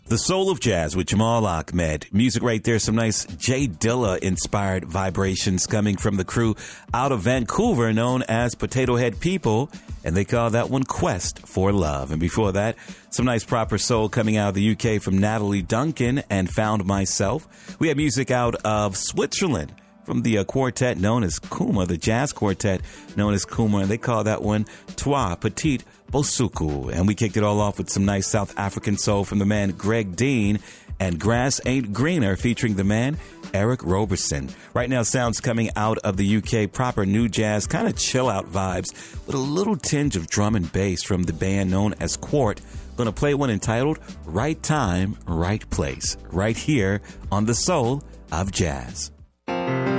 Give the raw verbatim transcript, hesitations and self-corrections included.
The Soul of Jazz with Jamal Ahmed. Music right there, some nice Jay Dilla-inspired vibrations coming from the crew out of Vancouver known as Potato Head People, and they call that one Quest for Love. And before that, some nice proper soul coming out of the U K from Natalie Duncan and Found Myself. We have music out of Switzerland from the uh, quartet known as Kuma, the jazz quartet known as Kuma, and they call that one Toi Petite Bosuku. And we kicked it all off with some nice South African soul from the man Greg Dean and Grass Ain't Greener featuring the man Eric Roberson. Right now, sounds coming out of the U K, proper new jazz, kind of chill out vibes with a little tinge of drum and bass from the band known as Quart. Going to play one entitled Right Time, Right Place, right here on The Soul of Jazz.